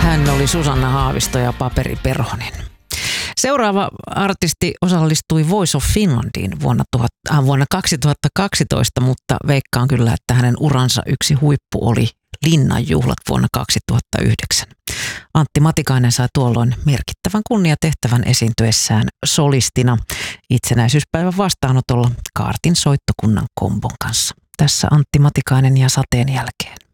Hän oli Susanna Haavisto ja Paperi Perhonen. Seuraava artisti osallistui Voice of Finlandiin vuonna 2012, mutta veikkaan kyllä, että hänen uransa yksi huippu oli Linnanjuhlat vuonna 2009. Antti Matikainen sai tuolloin merkittävän kunniatehtävän esiintyessään solistina itsenäisyyspäivän vastaanotolla Kaartin soittokunnan kombon kanssa. Tässä Antti Matikainen ja Sateen jälkeen.